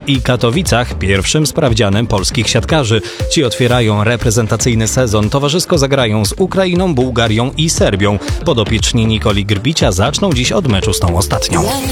i Katowicach pierwszym sprawdzianem polskich siatkarzy. Ci otwierają reprezentacyjny sezon. Towarzysko zagrają z Ukrainą, Bułgarią i Serbią. Podopieczni Nikoli Grbicia zaczną dziś od meczu z tą ostatnią.